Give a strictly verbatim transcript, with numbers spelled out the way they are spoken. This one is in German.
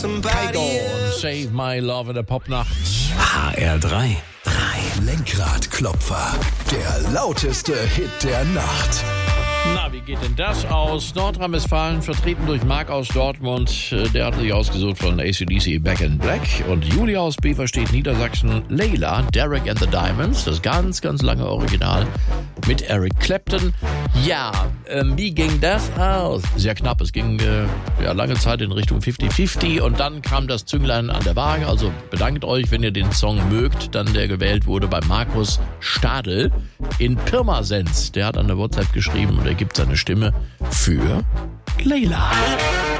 Kaigo und Save My Love in der Popnacht. H R drei. drei. Lenkradklopfer. Der lauteste Hit der Nacht. Na, wie geht denn das aus? Nordrhein-Westfalen, vertreten durch Marc aus Dortmund. Der hat sich ausgesucht von A C D C Back in Black. Und Julia aus Beverstedt, Niedersachsen, Layla, Derek and the Diamonds. Das ganz, ganz lange Original mit Eric Clapton. Ja, ähm, wie ging das aus? Sehr knapp. Es ging äh, ja, lange Zeit in Richtung fünfzig fünfzig. Und dann kam das Zünglein an der Waage. Also bedankt euch, wenn ihr den Song mögt. Dann der gewählt wurde bei Markus Stadel in Pirmasens. Der hat an der WhatsApp geschrieben und er gibt seine Stimme für Layla.